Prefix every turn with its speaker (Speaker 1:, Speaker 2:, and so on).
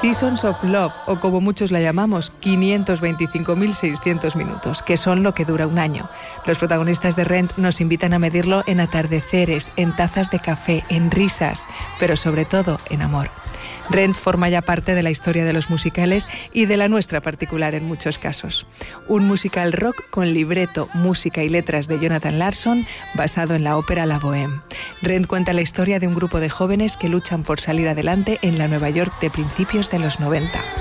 Speaker 1: Seasons of Love, o como muchos la llamamos, 525.600 minutos, que son lo que dura un año. Los protagonistas de Rent nos invitan a medirlo en atardeceres, en tazas de café, en risas, pero sobre todo en amor. Rent forma ya parte de la historia de los musicales y de la nuestra particular en muchos casos. Un musical rock con libreto, música y letras de Jonathan Larson, basado en la ópera La Bohème. Rent cuenta la historia de un grupo de jóvenes que luchan por salir adelante en la Nueva York de principios de los 90.